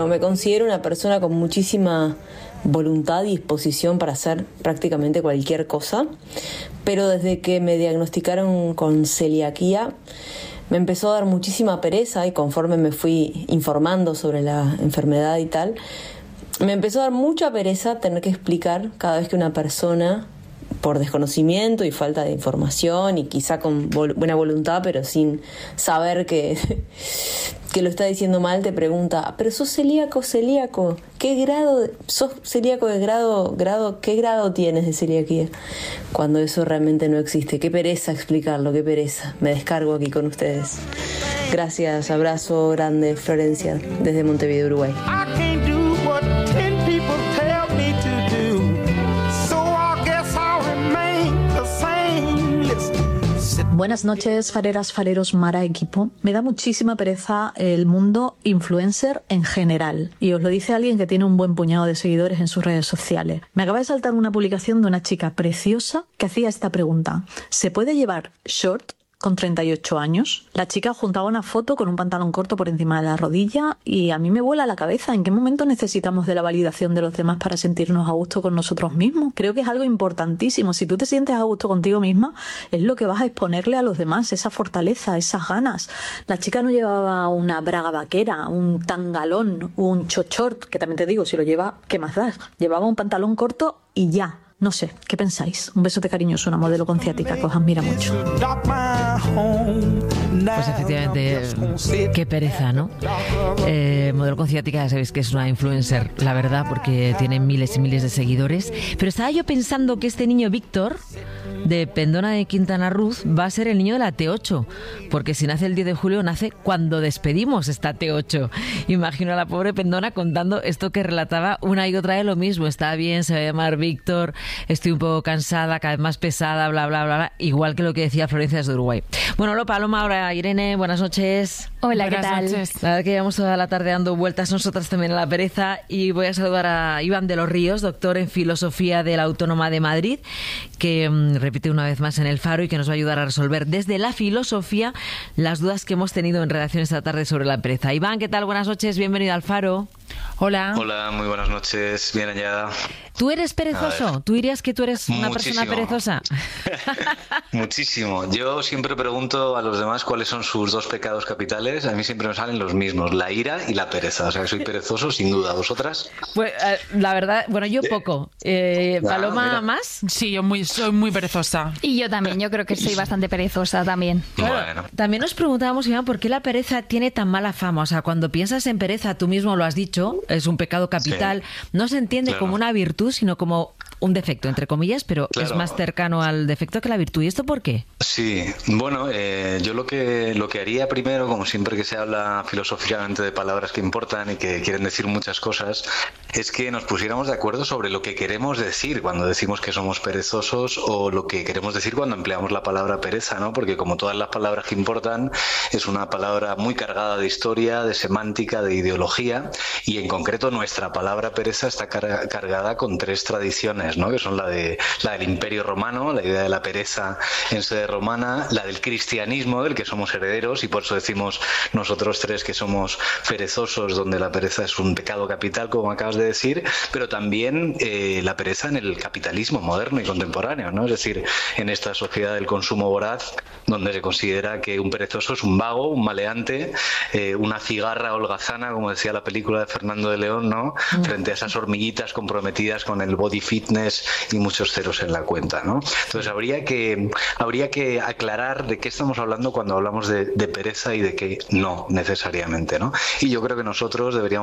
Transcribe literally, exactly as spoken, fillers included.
Bueno, me considero una persona con muchísima voluntad y disposición para hacer prácticamente cualquier cosa, pero desde que me diagnosticaron con celiaquía me empezó a dar muchísima pereza, y conforme me fui informando sobre la enfermedad y tal, me empezó a dar mucha pereza tener que explicar cada vez que una persona, por desconocimiento y falta de información y quizá con vol- buena voluntad pero sin saber que, que lo está diciendo mal, te pregunta: pero sos celíaco, celíaco, ¿qué grado de, sos celíaco de grado, grado, qué grado tienes de celiaquía? Cuando eso realmente no existe. Qué pereza explicarlo, qué pereza. Me descargo aquí con ustedes. Gracias, abrazo grande, Florencia, desde Montevideo, Uruguay. Buenas noches, fareras, fareros, Mara, equipo. Me da muchísima pereza el mundo influencer en general. Y os lo dice alguien que tiene un buen puñado de seguidores en sus redes sociales. Me acaba de saltar una publicación de una chica preciosa que hacía esta pregunta: ¿se puede llevar short con treinta y ocho años? La chica juntaba una foto con un pantalón corto por encima de la rodilla y a mí me vuela la cabeza. ¿En qué momento necesitamos de la validación de los demás para sentirnos a gusto con nosotros mismos? Creo que es algo importantísimo. Si tú te sientes a gusto contigo misma, es lo que vas a exponerle a los demás, esa fortaleza, esas ganas. La chica no llevaba una braga vaquera, un tangalón, un chochort, que también te digo, si lo lleva, ¿qué más das? Llevaba un pantalón corto y ya. No sé, ¿qué pensáis? Un besote cariñoso, una modelo con ciática que os admira mucho. Pues efectivamente, qué pereza, ¿no? Eh, modelo con ciática, ya sabéis que es una influencer, la verdad, porque tiene miles y miles de seguidores. Pero estaba yo pensando que este niño Víctor, de Pendona de Quintana Roo, va a ser el niño de la T ocho, porque si nace el diez de julio, nace cuando despedimos esta T ocho. Imagino a la pobre Pendona contando esto que relataba una y otra vez lo mismo. Está bien, se va a llamar Víctor, estoy un poco cansada, cada vez más pesada, bla, bla, bla, bla, igual que lo que decía Florencia desde Uruguay. Bueno, hola Paloma, ahora Irene, buenas noches. Hola, ¿qué buenas tal? Noches. La verdad que llevamos toda la tarde dando vueltas nosotras también a la pereza, y voy a saludar a Iván de los Ríos, doctor en Filosofía de la Autónoma de Madrid, que mmm, repite una vez más en El Faro y que nos va a ayudar a resolver desde la filosofía las dudas que hemos tenido en redacción esta tarde sobre la pereza. Iván, ¿qué tal? Buenas noches, bienvenido al Faro. Hola. Hola, muy buenas noches, bien hallada. ¿Tú eres perezoso? ¿Tú dirías que tú eres una Muchísimo. persona perezosa? Muchísimo. Yo siempre pregunto a los demás cuáles son sus dos pecados capitales. A mí siempre me salen los mismos, la ira y la pereza. O sea, que soy perezoso, sin duda. ¿Vosotras? Pues eh, la verdad, bueno, yo poco. Eh, ¿Paloma ah, más? Sí, yo muy, soy muy perezosa. Y yo también, yo creo que soy bastante perezosa también. Claro, bueno. También nos preguntábamos, Iván, ¿por qué la pereza tiene tan mala fama? O sea, cuando piensas en pereza, tú mismo lo has dicho, es un pecado capital. Sí. No se entiende Claro. como una virtud, sino como un defecto, entre comillas, pero Claro. es más cercano al defecto que la virtud. ¿Y esto por qué? Sí, bueno, eh, yo lo que lo que haría primero, como siempre que se habla filosóficamente de palabras que importan y que quieren decir muchas cosas, es que nos pusiéramos de acuerdo sobre lo que queremos decir cuando decimos que somos perezosos, o lo que queremos decir cuando empleamos la palabra pereza, ¿no? Porque como todas las palabras que importan, es una palabra muy cargada de historia, de semántica, de ideología, y en concreto nuestra palabra pereza está car- cargada con tres tradiciones, ¿no? Que son la de la del Imperio Romano, la idea de la pereza en sede romana, la del cristianismo, del que somos herederos, y por eso decimos nosotros tres que somos perezosos, donde la pereza es un pecado capital, como acabas de decir, pero también eh, la pereza en el capitalismo moderno y contemporáneo, ¿no? Es decir, en esta sociedad del consumo voraz, donde se considera que un perezoso es un vago, un maleante, eh, una cigarra holgazana, como decía la película de Fernando de León, ¿no? Mm. Frente a esas hormiguitas comprometidas con el body fitness y muchos ceros en la cuenta, ¿no? Entonces habría que habría que aclarar de qué estamos hablando cuando hablamos de, de pereza y de qué no necesariamente, ¿no? Y yo creo que nosotros deberíamos